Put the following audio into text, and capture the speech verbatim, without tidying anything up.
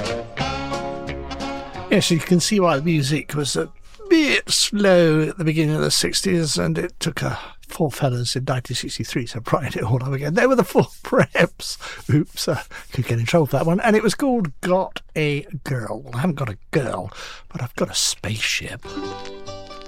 Yes, you can see why the music was a bit slow at the beginning of the sixties, and it took uh, four fellas in nineteen sixty-three to brighten it all up again. They were the Four Preps. Oops, I could get in trouble for that one. And it was called Got a Girl. Well, I haven't got a girl, but I've got a spaceship.